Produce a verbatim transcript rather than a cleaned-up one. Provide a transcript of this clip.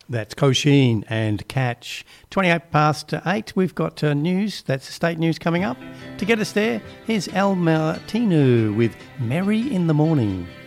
That's Kosheen and Catch. twenty-eight past eight, we've got uh, news. That's the state news coming up. To get us there, here's Al Martino with Merry in the Morning.